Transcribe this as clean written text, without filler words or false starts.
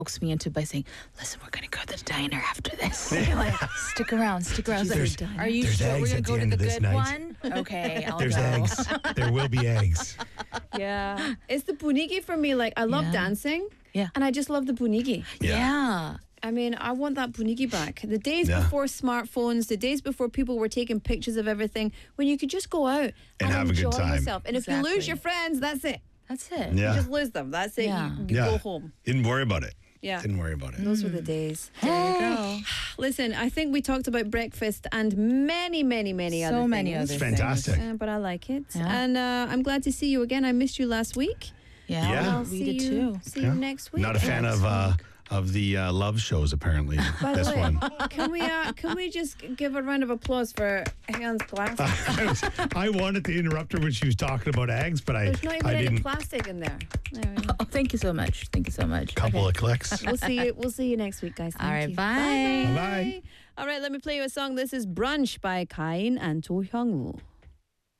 coax me into by saying, "Listen, we're going to go to the diner after this. Like, stick around, stick around." I was like, "Are you there's sure we're eggs going to at go the to end the of this good night. one?" Okay, I'll There's go. eggs. There will be eggs. Yeah. It's the punigi for me. Like, I love Yeah. dancing. Yeah. And I just love the punigi. Yeah. I mean, I want that punigi back. The days Yeah. before smartphones, the days before people were taking pictures of everything, when you could just go out and have a good enjoy time. yourself. And if you lose Exactly. your friends, that's it. That's it. Yeah. You just lose them. That's it. Yeah. You go home. Didn't worry about it. Yeah. Didn't worry about it. Those were the days. There you go. Listen, I think we talked about breakfast and many, many, many other So things. many other It's fantastic. But I like it. Yeah. And I'm glad to see you again. I missed you last week. Yeah, Yeah. I'll we see did you, too. See you next week. Not a fan of the love shows, apparently. By This the way, one. can we just give a round of applause for Hans Glass? I wanted to interrupt her when she was talking about eggs, but There's not even I any didn't. plastic in there. There we go. Oh, thank you so much. Thank you so much. Couple of clicks. We'll see you next week, guys. Thank All right, you. bye. Bye. All right, let me play you a song. This is Brunch by Kain and Jo Hyung-woo.